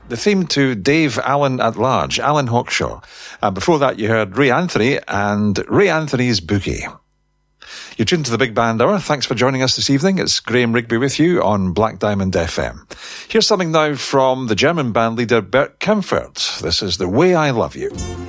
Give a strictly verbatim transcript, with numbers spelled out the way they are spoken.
the theme to Dave Allen at Large, Alan Hawkshaw. And before that, you heard Ray Anthony and Ray Anthony's Boogie. You're tuned to the Big Band Hour. Thanks for joining us this evening. It's Graham Rigby with you on Black Diamond F M. Here's something now from the German band leader Bert Kaempfert. This is The Way I Love You.